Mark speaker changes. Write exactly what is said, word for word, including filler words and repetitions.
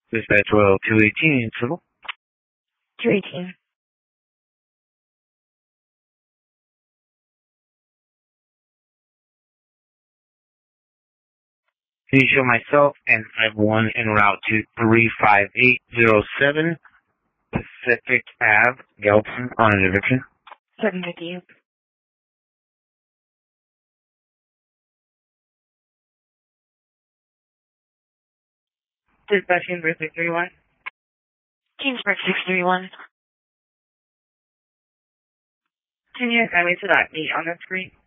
Speaker 1: Dispatch Royal two eighteen, Civil.
Speaker 2: two eighteen.
Speaker 1: Can you show myself and five one en route to three five eight zero seven Pacific Avenue, Galton, on an eviction?
Speaker 2: seven fifty. Dispatch Kingsburg six three one. Kingsburg six three one. Can you assign me to that meet on the screen?